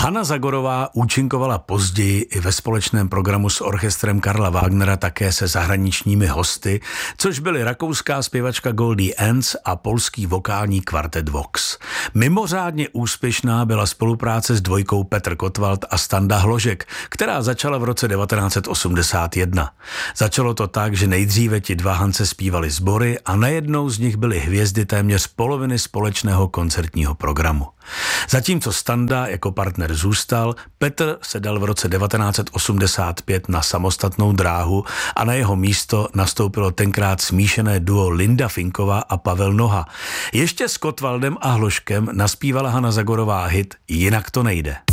Hana Zagorová účinkovala později i ve společném programu s orchestrem Karla Wagnera také se zahraničními hosty, což byly rakouská zpěvačka Goldie Hawn a polský vokální kvartet Vox. Mimořádně úspěšná byla spolupráce s dvojkou Petr Kottwald a Standa Hložek, která začala v roce 1981. Začalo to tak, že nejdříve ti dva Hance zpívali sbory a najednou z nich byly hvězdy téměř poloviny společného koncertního programu. Zatímco Standa jako partner zůstal, Petr se dal v roce 1985 na samostatnou dráhu a na jeho místo nastoupilo tenkrát smíšené duo Linda Finková a Pavel Noha. Ještě s Kottwaldem a Hložkem naspívala Hana Zagorová hit Jinak to nejde.